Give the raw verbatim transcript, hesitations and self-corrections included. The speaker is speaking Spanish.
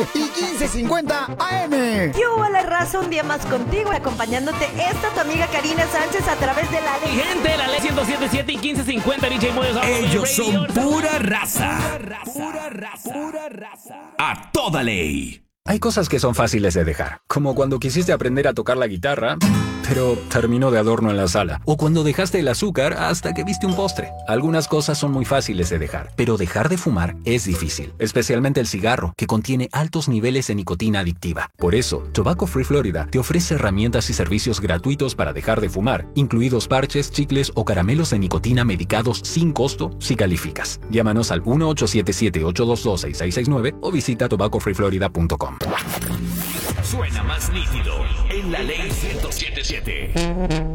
y quince cincuenta A M. ¿Qué hubo, la raza? Un día más contigo, acompañándote esta tu amiga Karina Sánchez a través de la ley. Gente, la ley ciento siete punto siete y quince cincuenta, D J Moyos. Ellos son pura raza. Pura raza. Pura raza. A toda ley. Hay cosas que son fáciles de dejar, como cuando quisiste aprender a tocar la guitarra, pero terminó de adorno en la sala. O cuando dejaste el azúcar hasta que viste un postre. Algunas cosas son muy fáciles de dejar, pero dejar de fumar es difícil. Especialmente el cigarro, que contiene altos niveles de nicotina adictiva. Por eso, Tobacco Free Florida te ofrece herramientas y servicios gratuitos para dejar de fumar, incluidos parches, chicles o caramelos de nicotina medicados sin costo si calificas. Llámanos al uno ocho siete siete, ocho dos dos, seis seis seis nueve o visita tobacco free florida punto com. Suena más nítido en la ley ciento siete punto siete.